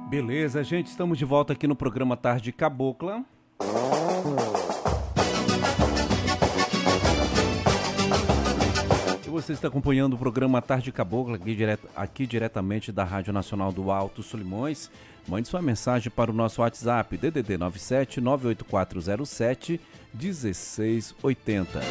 Beleza, gente, estamos de volta aqui no programa Tarde Cabocla. E você está acompanhando o programa Tarde Cabocla aqui diretamente da Rádio Nacional do Alto Solimões. Mande sua mensagem para o nosso WhatsApp DDD 97 98407 1680.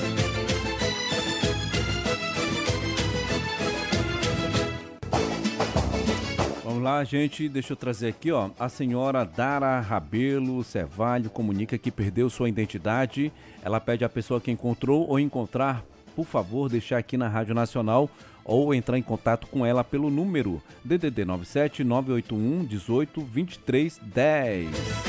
Vamos lá, gente, deixa eu trazer aqui, ó. A senhora Dara Rabelo Cevalho comunica que perdeu sua identidade. Ela pede à pessoa que encontrou ou encontrar, por favor, deixar aqui na Rádio Nacional ou entrar em contato com ela pelo número DDD 97 981 18 23 10.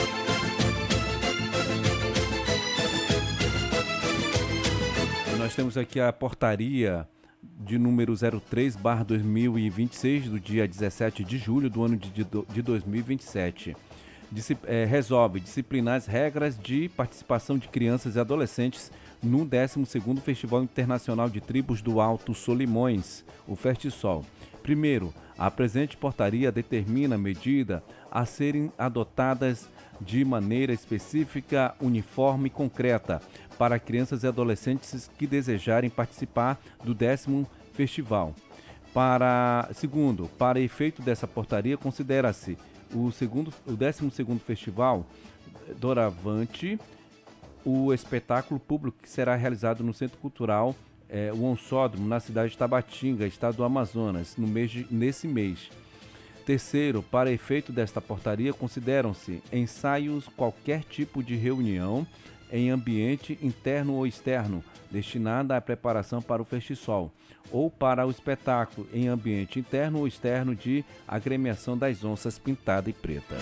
Nós temos aqui a portaria de número 03/2026, do dia 17 de julho do ano de 2027. Resolve disciplinar as regras de participação de crianças e adolescentes no 12º Festival Internacional de Tribos do Alto Solimões, o FESTISOL. Primeiro, a presente portaria determina medida a serem adotadas de maneira específica, uniforme e concreta para crianças e adolescentes que desejarem participar do 10º festival. Segundo, para efeito dessa portaria, considera-se o 12º festival doravante o espetáculo público que será realizado no Centro Cultural o Onsódromo, na cidade de Tabatinga, estado do Amazonas, nesse mês. Terceiro, para efeito desta portaria, consideram-se ensaios qualquer tipo de reunião em ambiente interno ou externo, destinada à preparação para o FESTISOL, ou para o espetáculo em ambiente interno ou externo de agremiação das onças pintada e preta.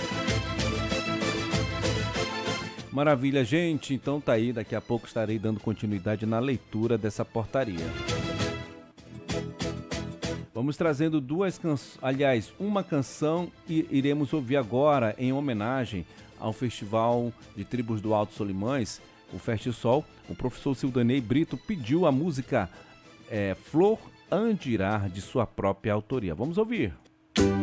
Maravilha, gente. Então tá aí, daqui a pouco estarei dando continuidade na leitura dessa portaria. Vamos trazendo uma canção e iremos ouvir agora em homenagem ao Festival de Tribos do Alto Solimões, o FESTISOL. O professor Sildanei Brito pediu a música Flor Andirá, de sua própria autoria. Vamos ouvir.